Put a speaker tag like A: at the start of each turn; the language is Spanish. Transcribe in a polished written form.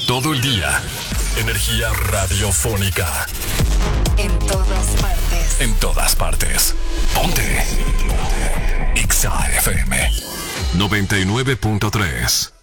A: Todo el día. Energía radiofónica.
B: En todas partes.
A: En todas partes. Ponte. Exa FM 99.3.